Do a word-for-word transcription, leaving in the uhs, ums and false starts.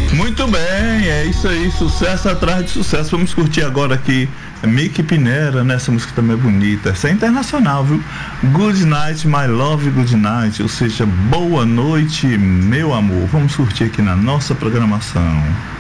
Muito bem, é isso aí, sucesso atrás de sucesso. Vamos curtir agora aqui Mickey Pinera, né? Essa música também é bonita, essa é internacional, viu? Good Night, My Love, Good Night, ou seja, boa noite, meu amor. Vamos curtir aqui na nossa programação.